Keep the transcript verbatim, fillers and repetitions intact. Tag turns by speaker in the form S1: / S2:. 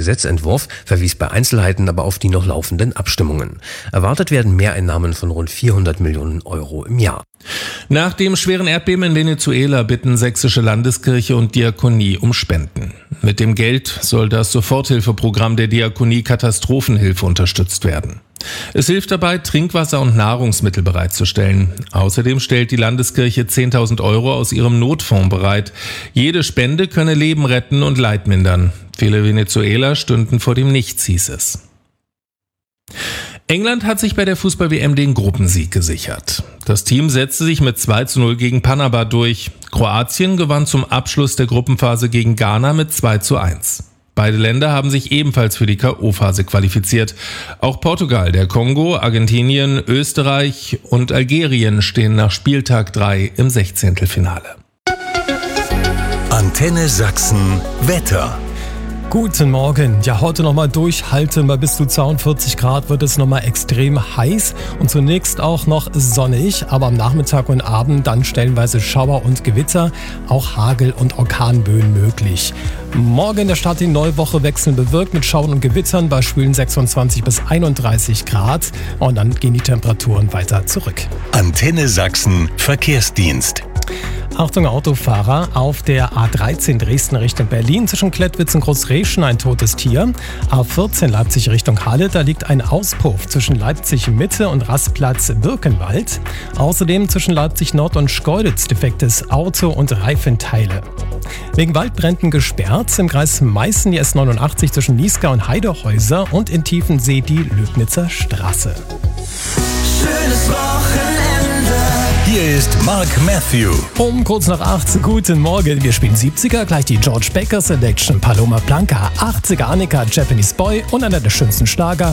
S1: Gesetzentwurf, verwies bei Einzelheiten aber auf die noch laufenden Abstimmungen. Erwartet werden Mehreinnahmen von rund vierhundert Millionen Euro im Jahr.
S2: Nach dem schweren Erdbeben in Venezuela bitten Sächsische Landeskirche und Diakonie um Spenden. Mit dem Geld soll das Soforthilfeprogramm der Diakonie Katastrophenhilfe unterstützt werden. Es hilft dabei, Trinkwasser und Nahrungsmittel bereitzustellen. Außerdem stellt die Landeskirche zehntausend Euro aus ihrem Notfonds bereit. Jede Spende könne Leben retten und Leid mindern. Viele Venezueler stünden vor dem Nichts, hieß es. England hat sich bei der Fußball-W M den Gruppensieg gesichert. Das Team setzte sich mit zwei zu null gegen Panama durch. Kroatien gewann zum Abschluss der Gruppenphase gegen Ghana mit zwei zu eins. Beide Länder haben sich ebenfalls für die K O-Phase qualifiziert. Auch Portugal, der Kongo, Argentinien, Österreich und Algerien stehen nach Spieltag drei im Sechzehntelfinale.
S3: Antenne Sachsen Wetter.
S4: Guten Morgen. Ja, heute nochmal durchhalten. Bei bis zu zweiundvierzig Grad wird es nochmal extrem heiß und zunächst auch noch sonnig, aber am Nachmittag und Abend dann stellenweise Schauer und Gewitter, auch Hagel und Orkanböen möglich. Morgen der Start in die neue Woche wechselnd bewirkt mit Schauern und Gewittern bei schwülen sechsundzwanzig bis einunddreißig Grad und dann gehen die Temperaturen weiter zurück.
S3: Antenne Sachsen Verkehrsdienst.
S4: Achtung Autofahrer, auf der A dreizehn Dresden Richtung Berlin zwischen Klettwitz und Großreschen ein totes Tier. A vierzehn Leipzig Richtung Halle, da liegt ein Auspuff zwischen Leipzig Mitte und Rastplatz Birkenwald. Außerdem zwischen Leipzig Nord und Schkeuditz defektes Auto und Reifenteile. Wegen Waldbränden gesperrt, im Kreis Meißen die S neunundachtzig zwischen Niesgau und Heidehäuser und in Tiefensee die Löbnitzer Straße.
S5: Schönes Wochenende.
S3: Hier ist Mark Matthew.
S4: Um kurz nach acht, guten Morgen. Wir spielen siebziger, gleich die George Baker Selection, Paloma Blanca, achtziger Annika, Japanese Boy und einer der schönsten Schlager.